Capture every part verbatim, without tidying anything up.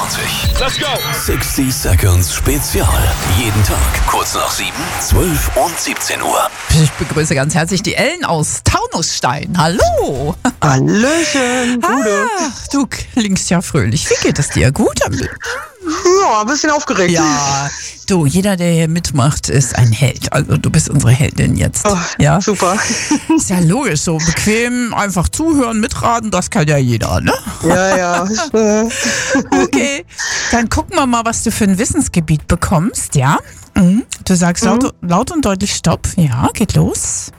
fünfundvierzig. Let's go! sechzig Seconds Spezial. Jeden Tag kurz nach sieben, zwölf und siebzehn Uhr. Ich begrüße ganz herzlich die Ellen aus Taunusstein. Hallo. Hallöchen, Bude. Ah, du klingst ja fröhlich. Wie geht es dir? Gut? Ja, ein bisschen aufgeregt. Ja, du, jeder, der hier mitmacht, ist ein Held. Also du bist unsere Heldin jetzt. Oh, ja, super. Ist ja logisch, so bequem, einfach zuhören, mitraten, das kann ja jeder, ne? Ja, ja. Okay, dann gucken wir mal, was du für ein Wissensgebiet bekommst, ja? Mhm. Du sagst laut, mhm. laut und deutlich Stopp. Ja, geht los.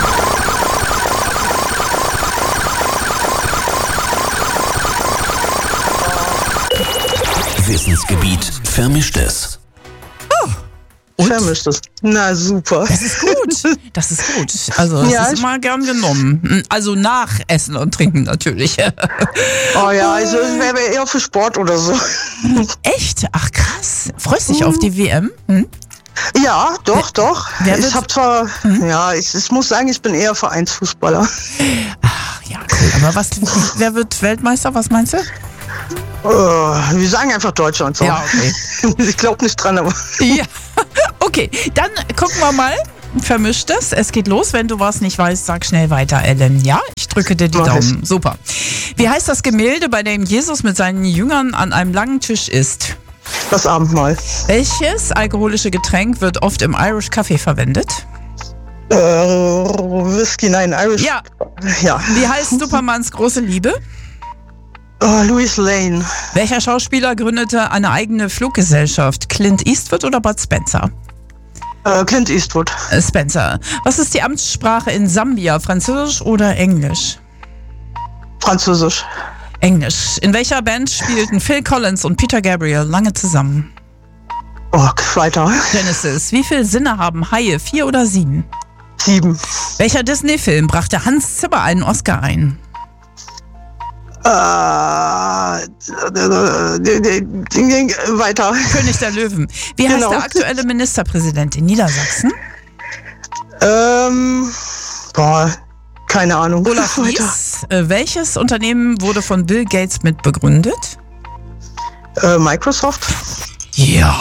Wissensgebiet Vermischtes. Und? Vermischtes. Na, super. Das ist gut. Das ist gut. Also, das Ja, ist ich- immer gern genommen. Also nach Essen und Trinken natürlich. Oh ja, also es wäre eher für Sport oder so. Echt? Ach krass. Freust dich auf die W M? Hm? Ja, doch, doch. wer wird- Ich habe zwar, ja, ich, ich muss sagen, ich bin eher Vereinsfußballer. Ach ja, cool. Aber was, wer wird Weltmeister? Was meinst du? Oh, wir sagen einfach Deutschland so. Ja, okay. Ich glaube nicht dran, aber Ja. Okay, dann gucken wir mal. Vermischtes. Es geht los. Wenn du was nicht weißt, sag schnell weiter, Ellen. Ja, ich drücke dir die Mach Daumen. Super. Wie heißt das Gemälde, bei dem Jesus mit seinen Jüngern an einem langen Tisch isst? das Abendmahl. Welches alkoholische Getränk wird oft im Irish Coffee verwendet? Äh, Whisky, nein, Irish. Ja. Ja. Wie heißt Supermans große Liebe? Oh, Louis Lane. Welcher Schauspieler gründete eine eigene Fluggesellschaft? Clint Eastwood oder Bud Spencer? Äh, Clint Eastwood. Äh, Spencer. Was ist die Amtssprache in Sambia? Französisch oder Englisch? Französisch. Englisch. In welcher Band spielten Phil Collins und Peter Gabriel lange zusammen? Oh, weiter. Genesis. Wie viele Sinne haben Haie? Vier oder sieben? Sieben. Welcher Disney-Film brachte Hans Zimmer einen Oscar ein? Äh, weiter. König der Löwen. Wie heißt Genau. der aktuelle Ministerpräsident in Niedersachsen? Ähm, boah, keine Ahnung. Olaf Weiter. Wies. Äh, welches Unternehmen wurde von Bill Gates mitbegründet? Äh, Microsoft? Ja.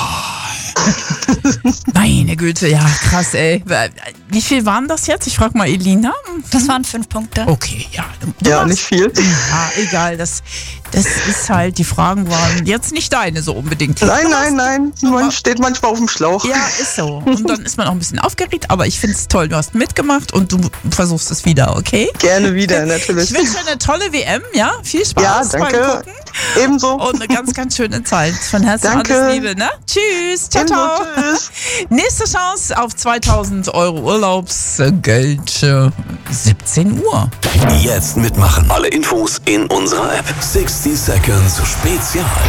Meine Güte, ja, krass, ey. Wie viel waren das jetzt? Ich frage mal Elina. Das waren fünf Punkte. Okay, ja. Du Ja, machst- nicht viel. Ja, egal. Das, das ist halt, die Fragen waren jetzt nicht deine so unbedingt. Nein, nein, nein. Man steht manchmal auf dem Schlauch. Ja, ist so. Und dann ist man auch ein bisschen aufgeregt, aber ich finde es toll. Du hast mitgemacht und du versuchst es wieder, okay? Gerne wieder, natürlich. Ich wünsche dir eine tolle W M, ja? Viel Spaß Ja, beim danke. Gucken Ebenso. und eine ganz, ganz schöne Zeit. Von Herzen Danke. alles Liebe, ne? Tschüss, ciao, Ebenso, ciao. tschüss. Nächste Chance auf zweitausend Euro Urlaubsgeld, äh, siebzehn Uhr. Jetzt mitmachen. Alle Infos in unserer App. sechzig Seconds Spezial.